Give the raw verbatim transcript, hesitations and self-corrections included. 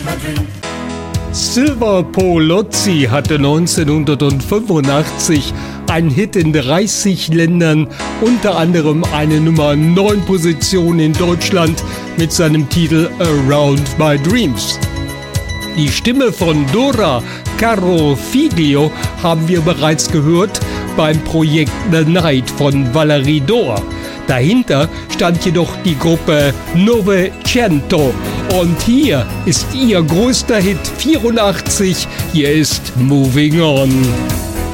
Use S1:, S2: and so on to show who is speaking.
S1: Silver Polozzi hatte neunzehnhundertfünfundachtzig einen Hit in dreißig Ländern, unter anderem eine Nummer neun Position in Deutschland mit seinem Titel Around My Dreams. Die Stimme von Dora Carofiglio haben wir bereits gehört beim Projekt The Night von Valerie Dor. Dahinter stand jedoch die Gruppe Novecento. Und hier ist ihr größter Hit vierundachtzig. Hier ist Moving On.